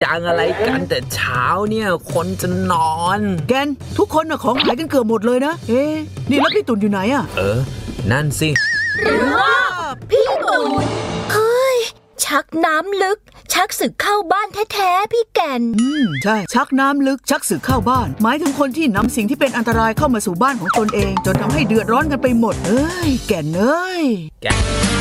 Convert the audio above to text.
ดังอะไรกันแต่เช้าเนี่ยคนจะนอนแกนทุกคนน่ะของหายกันเกือบหมดเลยนะนี่แล้วพี่ตุ่นอยู่ไหนอะนั่นสิหรือว่าพี่ตุ่นเฮ้ยชักน้ำลึกชักศึกเข้าบ้านแท้ๆพี่แก่นใช่ชักน้ำลึกชักศึกเข้าบ้านหมายถึงคนที่นำสิ่งที่เป็นอันตรายเข้ามาสู่บ้านของตนเองจนทำให้เดือดร้อนกันไปหมดแก่นแก่น